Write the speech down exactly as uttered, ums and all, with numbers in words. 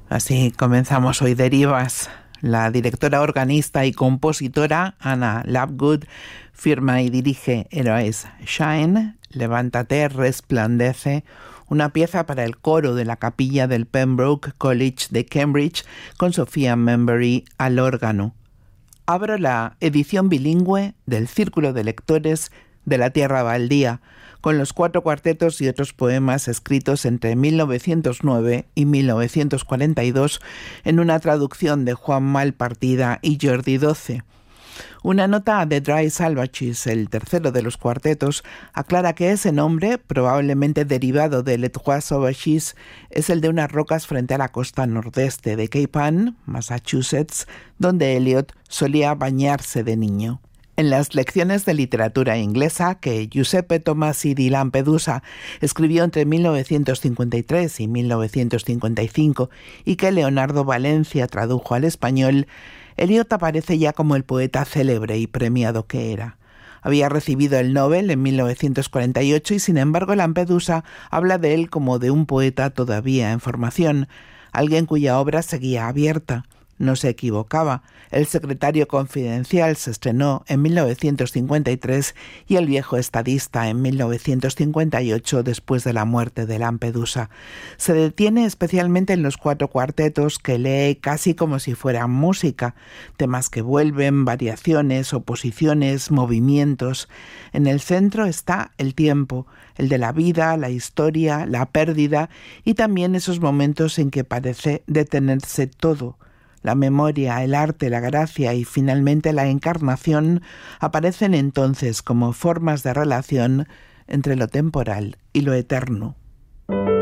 Así comenzamos hoy Derivas. La directora, organista y compositora Anna Lovegood firma y dirige Heroes Shine, Levántate, Resplandece, una pieza para el coro de la capilla del Pembroke College de Cambridge con Sophia Membury al órgano. Abro la edición bilingüe del Círculo de Lectores de la Tierra Baldía, con los cuatro cuartetos y otros poemas escritos entre mil novecientos nueve y mil novecientos cuarenta y dos en una traducción de Juan Malpartida y Jordi Doce. Una nota de Dry Salvages, el tercero de los cuartetos, aclara que ese nombre, probablemente derivado de Les Trois Sauvages, es el de unas rocas frente a la costa nordeste de Cape Ann, Massachusetts, donde Eliot solía bañarse de niño. En las lecciones de literatura inglesa que Giuseppe Tomasi di Lampedusa escribió entre mil novecientos cincuenta y tres y mil novecientos cincuenta y cinco y que Leonardo Valencia tradujo al español, Eliot aparece ya como el poeta célebre y premiado que era. Había recibido el Nobel en mil novecientos cuarenta y ocho y sin embargo Lampedusa habla de él como de un poeta todavía en formación, alguien cuya obra seguía abierta. No se equivocaba. El secretario confidencial se estrenó en mil novecientos cincuenta y tres y El viejo estadista en mil novecientos cincuenta y ocho, después de la muerte de Lampedusa. Se detiene especialmente en los cuatro cuartetos que lee casi como si fueran música, temas que vuelven, variaciones, oposiciones, movimientos. En el centro está el tiempo, el de la vida, la historia, la pérdida y también esos momentos en que parece detenerse todo. La memoria, el arte, la gracia y finalmente la encarnación aparecen entonces como formas de relación entre lo temporal y lo eterno.